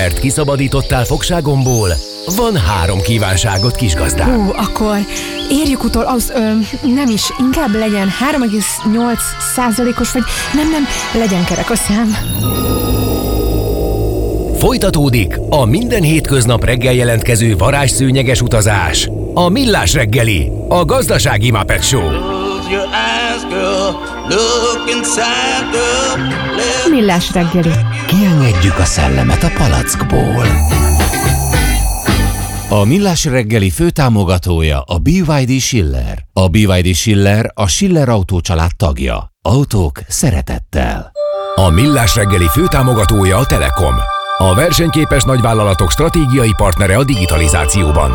mert kiszabadítottál fogságomból, van 3 kívánságot, kisgazdám. Akkor érjük utol, nem is, inkább legyen 3,8%-os, vagy nem, legyen kerek a szám. Folytatódik a minden hétköznap reggel jelentkező varázsszőnyeges utazás. A Millás reggeli, a gazdasági Muppet Show. Millás reggeli. Kiengedjük a szellemet a palackból. A Millás reggeli főtámogatója a BYD Schiller. A BYD Schiller a Schiller Autó család tagja. Autók szeretettel. A Millás reggeli főtámogatója a Telekom. A versenyképes nagyvállalatok stratégiai partnere a digitalizációban.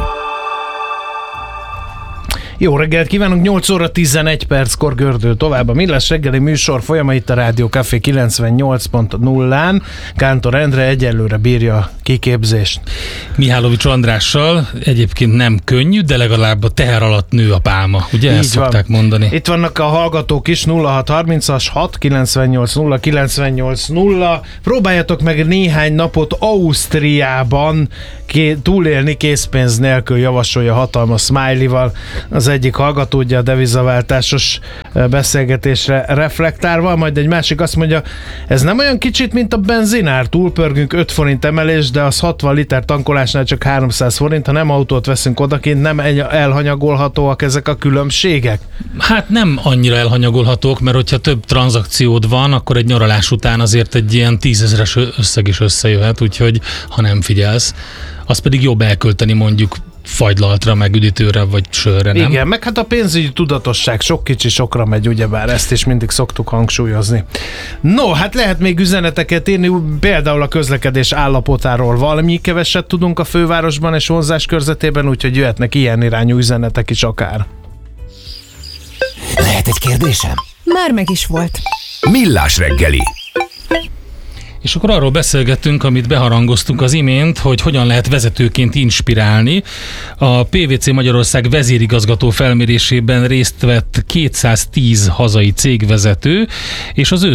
Jó reggelt kívánunk, 8 óra 11 perckor gördül tovább a Millás reggeli műsor folyama itt a Rádió Café 98.0-án. Kántor Endre egyelőre bírja a kiképzést. Mihálovics Andrással egyébként nem könnyű, de legalább a teher alatt nő a pálma. Ugye ezt szokták mondani? Itt vannak a hallgatók is, 0630-as 6 98 0 98 0. Próbáljatok meg néhány napot Ausztriában túlélni készpénz nélkül, javasolja hatalmas smiley-val az egyik hallgató, ugye a devizaváltásos beszélgetésre reflektálva, majd egy másik azt mondja, ez nem olyan kicsit, mint a benzinár, túlpörgünk 5 forint emelés, de az 60 liter tankolásnál csak 300 forint, ha nem autót veszünk odakint, nem elhanyagolhatóak ezek a különbségek? Hát nem annyira elhanyagolhatók, mert hogyha több tranzakciód van, akkor egy nyaralás után azért egy ilyen 10 000-es összeg is összejöhet, úgyhogy ha nem figyelsz, az pedig jobb elkölteni mondjuk fagylaltra, meg üdítőre, vagy sörre, nem? Igen, meg hát a pénzügyi tudatosság sok kicsi sokra megy, ugyebár ezt is mindig szoktuk hangsúlyozni. No, hát lehet még üzeneteket írni, például a közlekedés állapotáról valami keveset tudunk a fővárosban és vonzás körzetében, úgyhogy jöhetnek ilyen irányú üzenetek is akár. Lehet egy kérdésem? Már meg is volt. Millás reggeli. És akkor arról beszélgettünk, amit beharangoztunk az imént, hogy hogyan lehet vezetőként inspirálni. A PwC Magyarország vezérigazgató felmérésében részt vett 210 hazai cégvezető, és az ő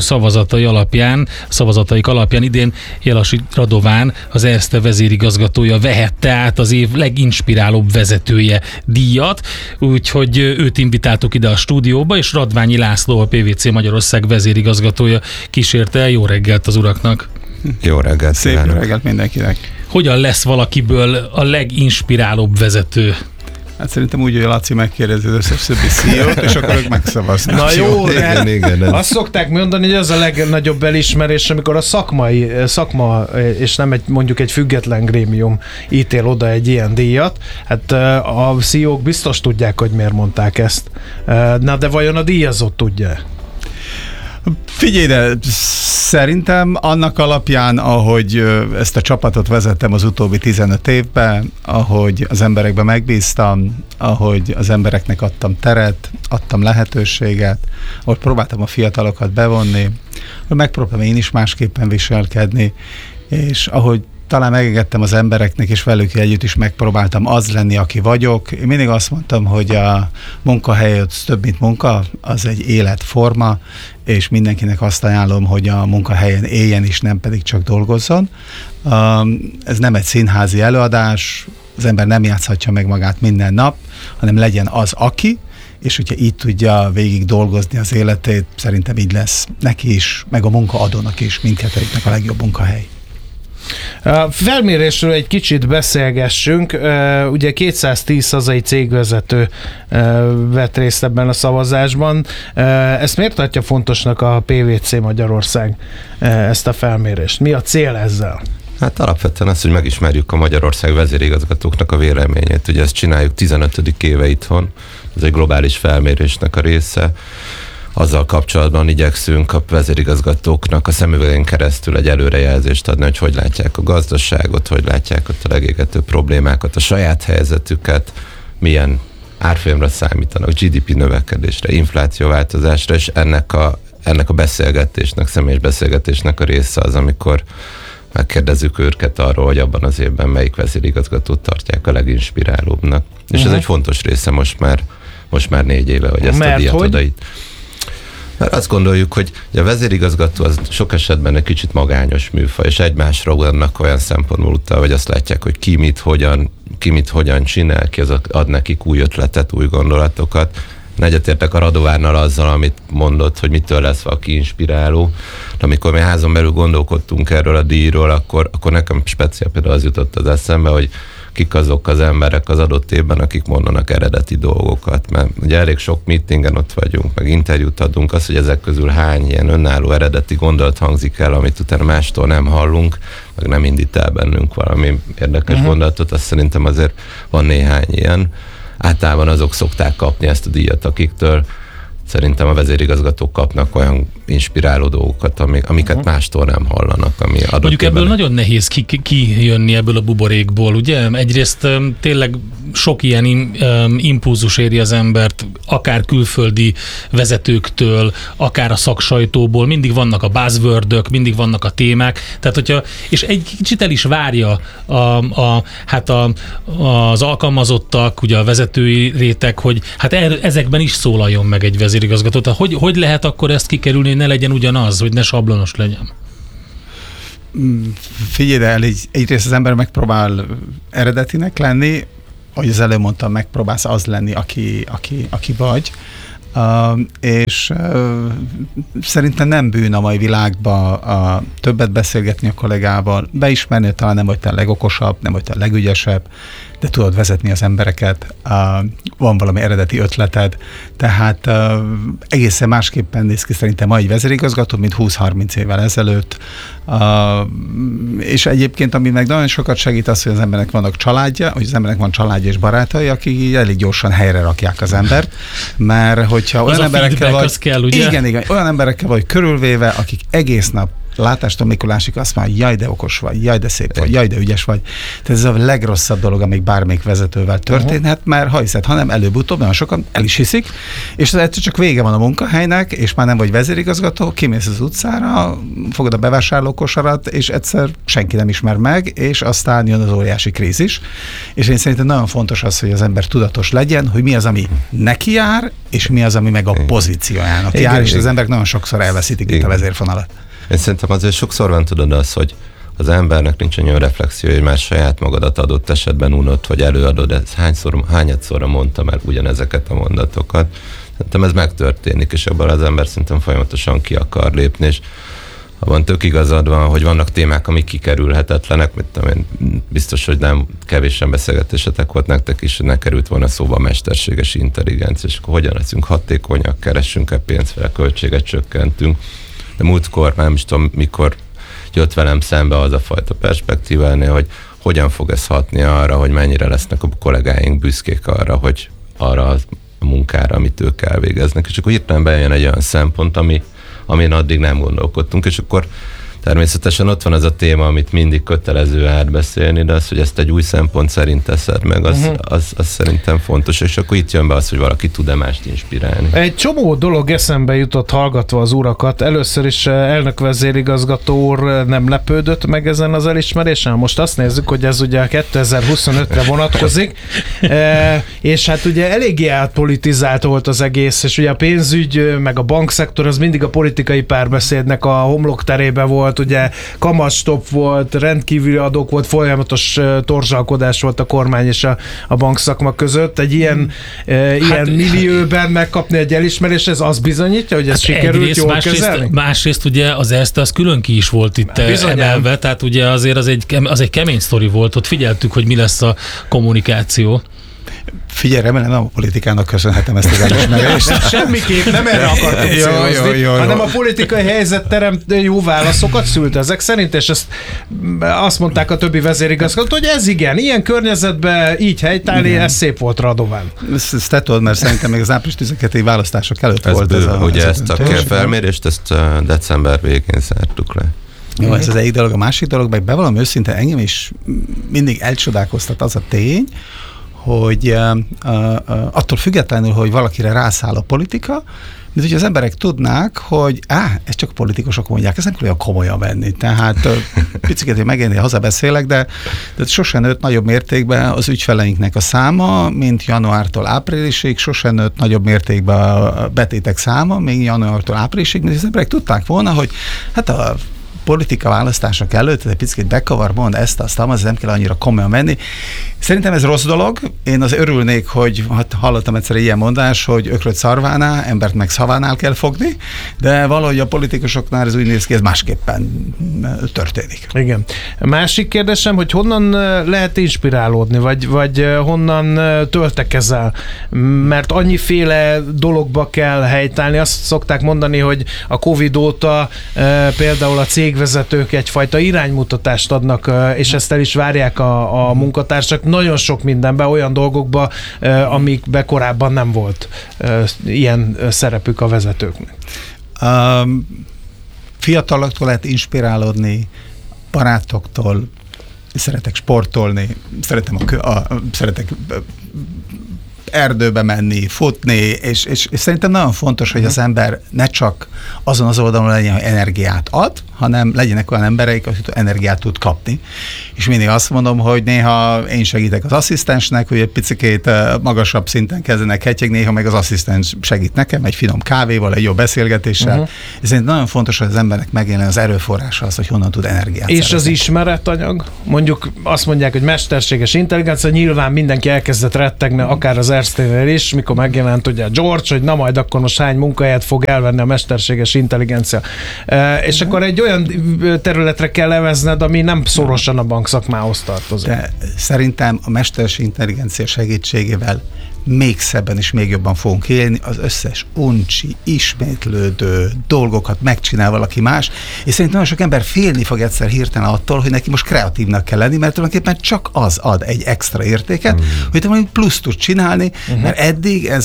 szavazataik alapján idén Jelasi Radován, az Erste vezérigazgatója vehette át az év leginspirálóbb vezetője díjat, úgyhogy őt invitáltuk ide a stúdióba, és Radványi László, a PwC Magyarország vezérigazgatója kísérte el. Jó reggelt az uraknak! Jó reggelt! Szép jó reggelt mindenkinek! Hogyan lesz valakiből a leginspirálóbb vezető? Hát szerintem úgy, hogy a Laci megkérdezi az összes többi CEO-t, és akkor ők megszavaznak. Na jó, igen. Azt szokták mondani, hogy az a legnagyobb elismerés, amikor a szakma, és nem mondjuk egy független grémium ítél oda egy ilyen díjat. Hát a CEO-k biztos tudják, hogy miért mondták ezt. Na de vajon a díjazott tudja? Figyelj, de szerintem annak alapján, ahogy ezt a csapatot vezettem az utóbbi 15 évben, ahogy az emberekbe megbíztam, ahogy az embereknek adtam teret, adtam lehetőséget, ahogy próbáltam a fiatalokat bevonni, hogy megpróbáltam én is másképpen viselkedni, és ahogy talán megengedtem az embereknek, és velük együtt is megpróbáltam az lenni, aki vagyok. Én mindig azt mondtam, hogy a munkahely az több, mint munka, az egy életforma, és mindenkinek azt ajánlom, hogy a munkahelyen éljen is, nem pedig csak dolgozzon. Ez nem egy színházi előadás, az ember nem játszhatja meg magát minden nap, hanem legyen az, aki, és hogyha így tudja végig dolgozni az életét, szerintem így lesz neki is, meg a munkaadónak is, mindkettőjüknek a legjobb munkahely. A felmérésről egy kicsit beszélgessünk. Ugye 210 hazai cégvezető vett részt ebben a szavazásban. Ezt miért tartja fontosnak a PwC Magyarország, ezt a felmérést? Mi a cél ezzel? Hát alapvetően az, hogy megismerjük a Magyarország vezérigazgatóknak a véleményét. Ugye ezt csináljuk 15. éve itthon. Ez egy globális felmérésnek a része. Azzal kapcsolatban igyekszünk a vezérigazgatóknak a szemüvegén keresztül egy előrejelzést adni, hogy látják a gazdaságot, hogy látják ott a legégető problémákat, a saját helyzetüket, milyen árfolyamra számítanak, GDP növekedésre, inflációváltozásra, és ennek a beszélgetésnek, személyes beszélgetésnek a része az, amikor megkérdezzük őket arról, hogy abban az évben melyik vezérigazgatót tartják a leginspirálóbbnak. És ez egy fontos része most már 4 éve, hogy ezt a díjat odaít. Mert azt gondoljuk, hogy a vezérigazgató az sok esetben egy kicsit magányos műfaj, és egymásra vannak olyan szempontból utal, hogy azt látják, hogy ki mit hogyan csinál, ki az ad nekik új ötletet, új gondolatokat. Egyetértek a Radovánnal azzal, amit mondott, hogy mitől lesz valaki inspiráló. De amikor mi házon belül gondolkodtunk erről a díjról, akkor nekem speciál például az jutott az eszembe, hogy kik azok az emberek az adott évben, akik mondanak eredeti dolgokat. Mert ugye elég sok meetingen ott vagyunk, meg interjút adunk, az, hogy ezek közül hány ilyen önálló eredeti gondolat hangzik el, amit utána mástól nem hallunk, meg nem indít el bennünk valami érdekes gondolatot, azt szerintem azért van néhány ilyen. Általában azok szokták kapni ezt a díjat, akiktől szerintem a vezérigazgatók kapnak olyan inspiráló dolgokat, amiket mástól nem hallanak. Mondjuk ebből nagyon nehéz kijönni ebből a buborékból, ugye? Egyrészt tényleg sok ilyen impulzus éri az embert, akár külföldi vezetőktől, akár a szaksajtóból, mindig vannak a buzzwordök, mindig vannak a témák, tehát és egy kicsit el is várja az alkalmazottak, ugye a vezetői réteg, hogy hát ezekben is szólaljon meg egy vezérigazgató. Tehát hogy lehet akkor ezt kikerülni, hogy ne legyen ugyanaz, hogy ne sablonos legyen? Figyelj el, egyrészt az ember megpróbál eredetinek lenni, ahogy az előbb mondtam, megpróbálsz az lenni, aki vagy. És szerintem nem bűn a mai világban többet beszélgetni a kollégával, beismerni, hogy talán nem vagy te a legokosabb, nem vagy te a legügyesebb, de tudod vezetni az embereket, van valami eredeti ötleted, tehát egészen másképpen néz ki szerintem ma egy vezérigazgató, mint 20-30 évvel ezelőtt. És egyébként, ami meg nagyon sokat segít az, hogy az embernek vannak családja, hogy az embernek van családja és barátai, akik elég gyorsan helyre rakják az embert, mert hogyha olyan emberekkel vagy, kell, ugye? Igen, olyan emberekkel vagy körülvéve, akik egész nap látástól Mikulásig azt mondja, jaj, de okos vagy, jaj, de szép vagy, jaj, de ügyes vagy. Tehát ez a legrosszabb dolog, amik bármelyik vezetővel történhet, mert ha hiszed, hanem előbb-utóbb nagyon sokan el is hiszik, és az egyszer csak vége van a munkahelynek, és már nem vagy vezérigazgató, kimész az utcára, fogod a bevásárlókosarat, és egyszer senki nem ismer meg, és aztán jön az óriási krízis. És én szerintem nagyon fontos az, hogy az ember tudatos legyen, hogy mi az, ami neki jár, és mi az, ami meg a pozíciójának jár, és az emberek nagyon sokszor elveszítik itt a vezérfonalat. Én szerintem azért sokszor van tudod az, hogy az embernek nincs olyan reflexió, hogy már saját magadat adott esetben unott, vagy előadod, ez hányadszorra mondta már ugyanezeket a mondatokat. Szerintem ez megtörténik, és abban az ember szerintem folyamatosan ki akar lépni, és abban tök igazad van, hogy vannak témák, amik kikerülhetetlenek, biztos, hogy nem kevésen beszélgetésetek volt nektek is, hogy ne került volna szóba a mesterséges intelligencia, és akkor hogyan leszünk hatékonyak, keressünk-e pénzt fel, költséget csökkentünk. De múltkor, nem is tudom, mikor jött velem szembe az a fajta perspektívánél, hogy hogyan fog ez hatni arra, hogy mennyire lesznek a kollégáink büszkék arra a munkára, amit ők elvégeznek. És akkor hirtelen bejön egy olyan szempont, amin addig nem gondolkodtunk, és akkor természetesen ott van az a téma, amit mindig kötelező átbeszélni, de az, hogy ezt egy új szempont szerint teszed meg, az szerintem fontos, és akkor itt jön be az, hogy valaki tud-e mást inspirálni. Egy csomó dolog eszembe jutott hallgatva az urakat. Először is elnök vezérigazgató úr nem lepődött meg ezen az elismerésen. Most azt nézzük, hogy ez ugye 2025-re vonatkozik, és hát ugye eléggé átpolitizált volt az egész, és ugye a pénzügy, meg a bankszektor az mindig a politikai párbeszédnek a homlokterében volt, ugye kamatstop volt, rendkívüli adók volt, folyamatos torzsalkodás volt a kormány és a bankszakma között. Egy ilyen millióben megkapni egy elismerést, ez azt bizonyítja, hogy ez sikerült jól kezelni? Másrészt ugye az Erste az külön ki is volt itt emelve, tehát ugye azért az egy kemény sztori volt, ott figyeltük, hogy mi lesz a kommunikáció. Figyelj, remélem nem a politikának köszönhetem ezt az elismerést. Semmiképp nem erre akartam célozni, hanem a politikai helyzet teremt jó válaszokat szült ezek szerint, és ezt azt mondták a többi vezérigazgató, hogy ez igen, ilyen környezetben így helytállni, ez szép volt, Radován. Ezt te tudod, mert szerintem még az április 12-i választások előtt ez volt. Ezt a felmérést, ezt december végén zártuk le. Jó, ez az egyik dolog. A másik dolog, meg bevallom őszintén, engem is mindig elcsodálkoztat az a tény, hogy attól függetlenül, hogy valakire rászáll a politika, mint hogy az emberek tudnák, hogy ezt csak a politikusok mondják, ezt nem kell olyan komolyan venni. Tehát picit, hogy megélni, hazabeszélek, de sose nőtt nagyobb mértékben az ügyfeleinknek a száma, mint januártól áprilisig, sose nőtt nagyobb mértékben a betétek száma, még januártól áprilisig, mint az emberek tudták volna, hogy hát a politika választások előtt egy picit bekavar, mond ezt nem kell annyira komolyan menni. Szerintem ez rossz dolog. Én az örülnék, hogy hallottam egyszer ilyen mondás, hogy ökröt szarvánál, embert meg szavánál kell fogni, de valahogy a politikusoknál ez úgy néz ki, ez másképpen történik. Igen. A másik kérdésem, hogy honnan lehet inspirálódni, vagy honnan töltekezel? Mert annyiféle dologba kell helytállni. Azt szokták mondani, hogy a Covid óta például a cégvezetők egyfajta iránymutatást adnak, és ezt el is várják a munkatársak nagyon sok mindenben, olyan dolgokba, amikbe korábban nem volt ilyen szerepük a vezetőknek. Fiataloktól lehet inspirálódni, barátoktól, szeretek sportolni, szeretek erdőbe menni, futni, és szerintem nagyon fontos, hogy az ember ne csak azon az oldalon legyen, hogy energiát ad, hanem legyenek olyan embereik, akik energiát tud kapni. És mindig azt mondom, hogy néha én segítek az asszisztensnek, hogy egy picikét magasabb szinten kezdenek hetyegni, néha meg az asszisztens segít nekem egy finom kávéval, egy jó beszélgetéssel. És szerintem nagyon fontos, hogy az embernek megjelenjen az erőforrása az, hogy honnan tud energiát és szerezni. Az ismeretanyag? Mondjuk azt mondják, hogy mesterséges intelligencia, nyilván mindenki elkezdett rettegni, akár az Erszténél is, mikor megjelent ugye George, hogy na majd akkor most hány munkahelyet fog elvenni a mesterséges intelligencia. És akkor egy olyan területre kell levezned, ami nem szorosan a bankszakmához tartozik. De szerintem a mesterséges intelligencia segítségével még szebben és még jobban fogunk élni, az összes uncsi, ismétlődő dolgokat megcsinál valaki más, és szerintem nagyon sok ember félni fog egyszer hirtelen attól, hogy neki most kreatívnak kell lenni, mert tulajdonképpen csak az ad egy extra értéket, hogy te valami plusz tud csinálni, mert eddig ez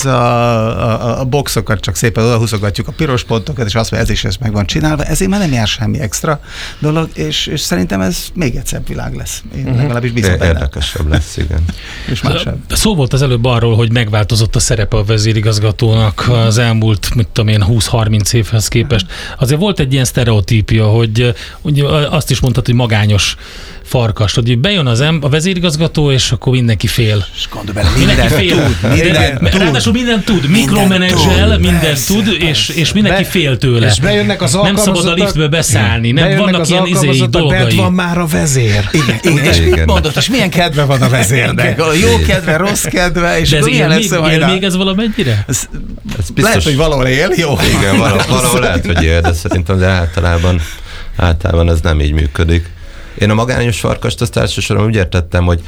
a boxokat csak szépen odahúzogatjuk a piros pontokat, és azt mondja, ez is ez meg van csinálva, ezért már nem jár semmi extra dolog, és szerintem ez még egyszerűbb világ lesz. Én legalábbis bízom benne. Érdekesebb lesz, igen. És másabb. Szó volt az előbb arról, hogy megváltozott a szerepe a vezérigazgatónak az elmúlt, 20-30 évhez képest. Azért volt egy ilyen sztereotípia, hogy azt is mondtad, hogy magányos farkas, hogy bejön a vezérigazgató, és akkor mindenki fél. És gondolj bele, mindent tud. Ráadásul mindent tud, mikromenedzsel, mindent tud, és mindenki fél tőle. És bejönnek az alkalmazottak. Nem szabad a liftbe beszállni, nem vannak ilyen dolgai. Bent van már a vezér. Igen. És mit mondott, és milyen kedve van a vezérnek? Jó kedve, rossz kedve, és akkor milyen lesz a él még ez valamennyire? Ez biztos, lehet, hogy valahol él, jó. Igen, valahol lehet, hogy él, de szerintem általában ez nem így működik. Én a magányos farkast azt elsősorban úgy értettem, hogy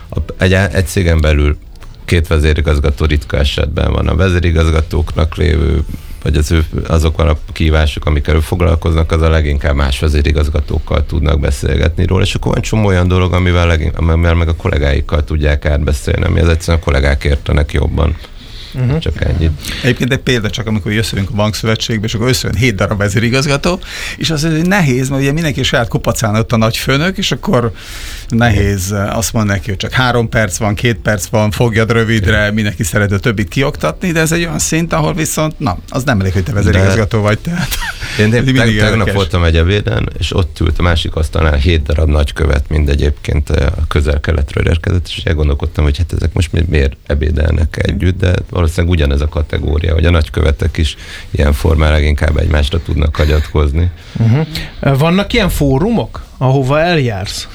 egy cégen belül 2 vezérigazgató ritka esetben van. A vezérigazgatóknak lévő, vagy azok a kívások, amikkel foglalkoznak, az a leginkább más vezérigazgatókkal tudnak beszélgetni róla, és akkor van csomó olyan dolog, amivel meg a kollégáikkal tudják átbeszélni, ami az egyszerűen a kollégák értenek jobban. Csak ennyit. Egyébként egy példa csak, amikor összejönk a bankszövetségbe, és akkor összejön 7 darab vezérigazgató, és az nehéz, mert ugye mindenki saját kupacán ott a nagy főnök, és akkor nehéz azt mondani neki, hogy csak 3 perc van, 2 perc van, fogjad rövidre, mindenki szeret a többit kioktatni, de ez egy olyan szint, ahol viszont, az nem elég, hogy te vezérigazgató vagy. Tehát én tegnap voltam egy ebéden, és ott ült a másik asztalnál 7 darab nagykövet, mind egyébként a közel-keletről érkezett, és elgondolkodtam, hogy hát ezek most miért ebédelnek együtt, de valószínűleg ugyanez a kategória, hogy a nagykövetek is ilyen formán leginkább egymásra tudnak hagyatkozni. Vannak ilyen fórumok, ahova eljársz?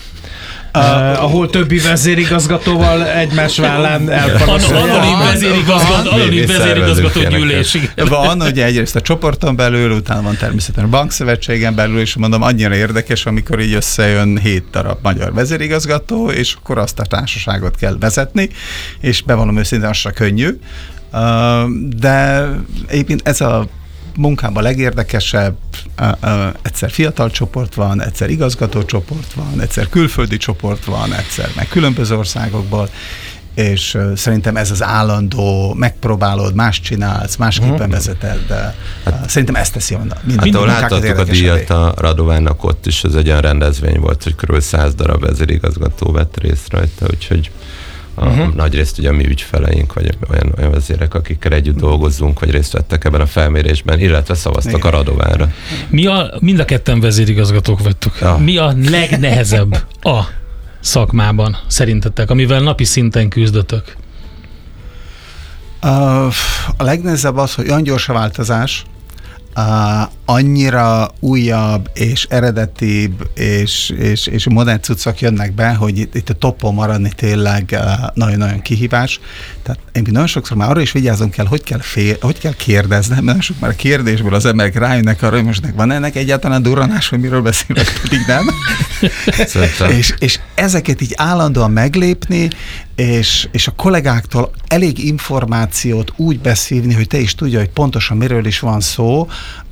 Ahol többi vezérigazgatóval egymás vállán elpanaszolják. Anonim vezérigazgató gyűlés. Van, ugye egyrészt a csoporton belül, utána van természetesen a bankszövetségen belül, és mondom, annyira érdekes, amikor így összejön 7 darab magyar vezérigazgató, és akkor azt a társaságot kell vezetni, és bevallom őszintén, az se könnyű. De egyébként ez a munkában legérdekesebb, egyszer fiatal csoport van, egyszer igazgatócsoport van, egyszer külföldi csoport van, egyszer meg különböző országokból, és szerintem ez az állandó, megpróbálod, más csinálsz, másképpen vezeted, de szerintem ezt teszi onnan. Ahol láthattuk a díjat a Radovánnak, ott is ez egy olyan rendezvény volt, hogy kb. 100 darab vezérigazgató vett részt rajta, úgyhogy nagyrészt ugye a mi ügyfeleink, vagy olyan vezérek, akikkel együtt dolgozzunk, vagy részt vettek ebben a felmérésben, illetve szavaztak a Radovánra. Mind a ketten vezérigazgatók vagytok. Ja. Mi a legnehezebb a szakmában szerintetek, amivel napi szinten küzdötök? A legnehezebb az, hogy olyan gyors a változás, annyira újabb és eredetibb és modern cuccok jönnek be, hogy itt a toppon maradni tényleg nagyon-nagyon kihívás. Tehát én nagyon sokszor már arra is vigyázom kell, hogy kell kérdezni, mert nagyon sok már a kérdésből az emberek rájönnek arra, hogy most van ennek egyáltalán durranás, hogy miről beszélek, pedig nem. és ezeket így állandóan meglépni, és a kollégáktól elég információt úgy beszívni, hogy te is tudja, hogy pontosan miről is van szó,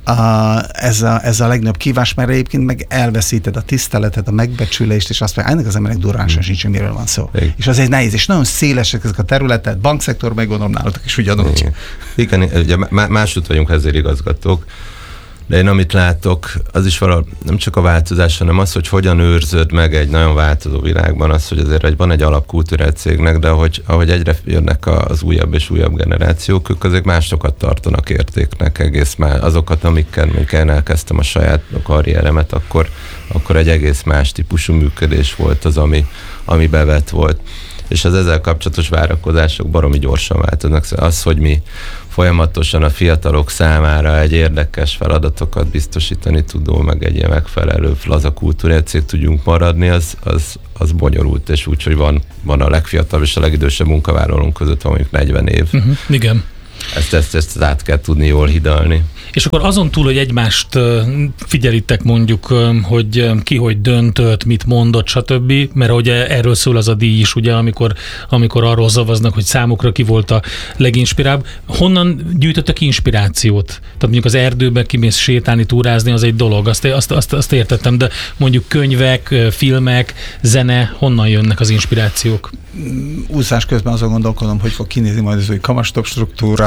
ez a legnagyobb kívás, mert egyébként meg elveszíted a tiszteletet, a megbecsülést, és azt mondja, ennek az emberek durránsán sincs, hogy miről van szó. És az egy nehéz, és nagyon szélesek ezek a területek, bankszektor, meg gondolom nálatok is ugyanúgy. Igen, ugye másút vagyunk vezérigazgatók, de én amit látok, az is valahol nem csak a változás, hanem az, hogy hogyan őrzöd meg egy nagyon változó világban, az, hogy azért van egy alapkultúra egy cégnek, de ahogy egyre jönnek az újabb és újabb generációk, ők azért másokat tartanak értéknek, egész már azokat, amikkel én elkezdtem a saját karrieremet, akkor egy egész más típusú működés volt az, ami bevett volt. És az ezzel kapcsolatos várakozások baromi gyorsan változnak. Az, hogy mi folyamatosan a fiatalok számára egy érdekes feladatokat biztosítani tudó, meg egy ilyen megfelelő laza kultúrcég tudjunk maradni, az bonyolult, és úgy, hogy van a legfiatalabb és a legidősebb munkavállalónk között van mondjuk 40 év. Igen. Ezt át kell tudni jól hidalni. És akkor azon túl, hogy egymást figyelitek mondjuk, hogy ki hogy döntött, mit mondott, stb., mert ugye erről szól az a díj is, ugye, amikor arról szavaznak, hogy számukra ki volt a leginspirább. Honnan gyűjtöttek inspirációt? Tehát mondjuk az erdőben kimész sétálni, túrázni, az egy dolog, azt értettem, de mondjuk könyvek, filmek, zene, honnan jönnek az inspirációk? Úszás közben azon gondolkodom, hogy fog kinézni majd az új kamastop struktúra,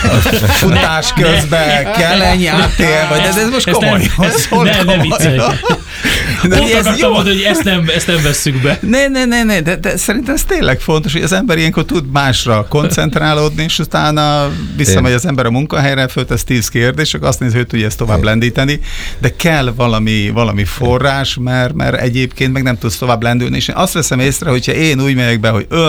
futás közben kell ennyi átél, vagy ez most komoly. Ne viccelj. Pont akartam mondani, hogy ezt nem vesszük be. Ne, de szerintem ez tényleg fontos, hogy az ember ilyenkor tud másra koncentrálódni, és utána visszamegy az ember a munkahelyre, föltesz 10 kérdés, csak azt nézi, hogy tudja ezt tovább lendíteni, de kell valami forrás, mert egyébként meg nem tudsz tovább lendülni, és én azt veszem észre, hogyha én úgy megyek be, hogy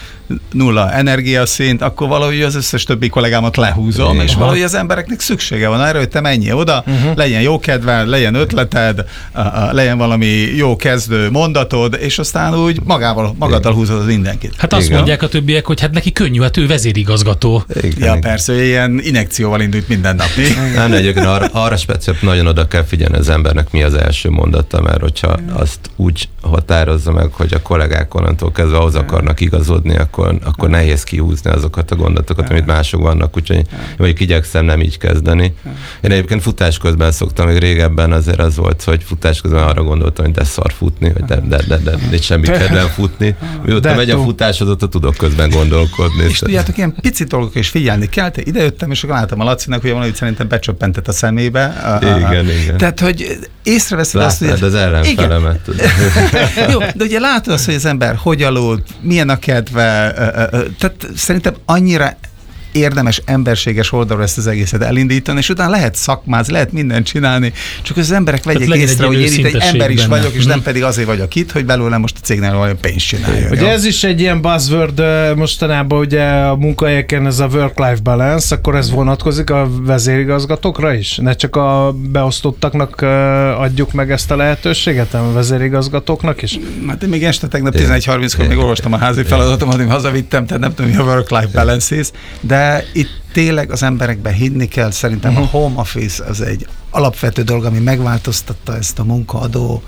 nulla energiaszint, akkor valahogy az összes többi kollégámat lehúzom, és valahogy az embereknek szüksége van erre, hogy te menjél oda, legyen jó kedved, legyen ötleted, legyen valami jó kezdő mondatod, és aztán úgy magaddal húzod az mindenkit. Hát azt mondják a többiek, hogy hát neki könnyű, hát ő vezérigazgató. Ja, persze, hogy ilyen injekcióval indult minden nap. Nem, egyébként arra speciál nagyon oda kell figyelni az embernek, mi az első mondata, mert hogyha azt úgy határozza meg, hogy a kollégák onnantól kezdve ahhoz akarnak igazodni, akkor nehéz kihúzni azokat a gondotokat, amit mások vannak, úgyhogy mondjuk igyekszem nem így kezdeni. Én egyébként futás közben szoktam, még régebben azért az volt, hogy futás közben arra gondoltam, hogy de szar futni, hogy de nincs semmi kedvem futni. Mióta megy a futás, azóta tudok közben gondolkodni. És tudjátok, ilyen pici dolgok is figyelni kell, idejöttem, és akkor láttam a Lacinak, hogy valamit szerintem becsöppentett a szemébe. Igen. Tehát, hogy észreveszed azt, hogy... az ellenfelemet. Jó, de ugye látod azt, hogy az ember hogy aludt, milyen a kedve, tehát szerintem annyira érdemes emberséges oldalra ezt az egészet elindítani, és utána lehet szakmázni, lehet mindent csinálni, csak az emberek vegyék észre, hogy én itt egy ember is vagyok, és nem pedig azért vagyok itt, hogy belőlem most a cégnél valami pénzt csináljon. Ugye ez is egy ilyen buzzword mostanában, ugye a munkahelyeken ez a work-life balance, akkor ez vonatkozik a vezérigazgatókra is? Ne csak a beosztottaknak adjuk meg ezt a lehetőséget, a vezérigazgatóknak is? Hát én még este tegnap 11:30-kor még olvastam a házi feladatomat, amit hazavittem, tehát nem tudom, mi a work-life balance is, de itt tényleg az emberekben hinni kell, szerintem a home office az egy alapvető dolog, ami megváltoztatta ezt a munkaadó,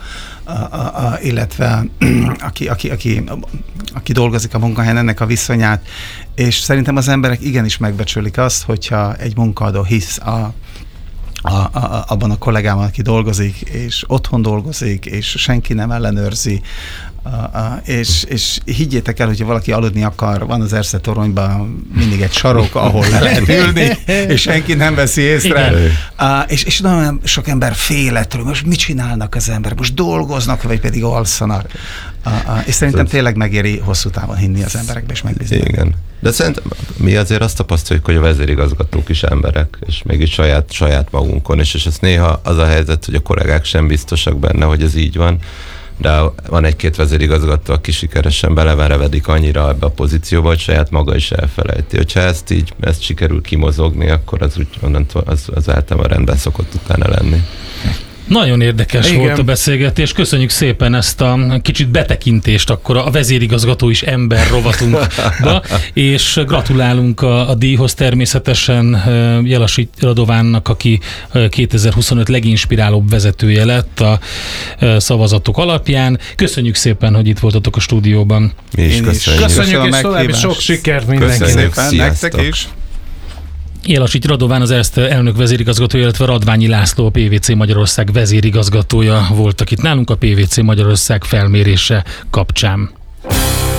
illetve aki dolgozik a munkahelyen, ennek a viszonyát, és szerintem az emberek igenis megbecsülik azt, hogyha egy munkaadó hisz abban a kollégában, aki dolgozik, és otthon dolgozik, és senki nem ellenőrzi, És higgyétek el, hogyha valaki aludni akar, van az Erste toronyban mindig egy sarok, ahol le lehet ülni, és senki nem veszi észre. És nagyon sok ember fél ettől, most mit csinálnak az emberek, most dolgoznak, vagy pedig alszanak. És szerintem tényleg megéri hosszú távon hinni az emberekbe, és megbízni. Igen. De szerintem mi azért azt tapasztaljuk, hogy a vezérigazgatók is emberek, és mégis saját magunkon, és ez néha az a helyzet, hogy a kollégák sem biztosak benne, hogy ez így van, de van egy-két vezérigazgató, aki sikeresen beleverevedik annyira ebbe a pozícióba, hogy saját maga is elfelejti. Hogyha ezt sikerül kimozogni, akkor az úgy az általában rendben szokott utána lenni. Nagyon érdekes volt a beszélgetés. Köszönjük szépen ezt a kicsit betekintést akkor a vezérigazgató is ember rovatunkba, és gratulálunk a díjhoz természetesen Jelasi Radovánnak, aki 2025 leginspirálóbb vezetője lett a szavazatok alapján. Köszönjük szépen, hogy itt voltatok a stúdióban. Mi is köszönjük. Köszönjük, és további sok sikert mindenkinek. Nektek is. Jelasi Radován az Erste elnök vezérigazgatója, illetve Radványi László, a PVC Magyarország vezérigazgatója voltak itt nálunk a PVC Magyarország felmérése kapcsán.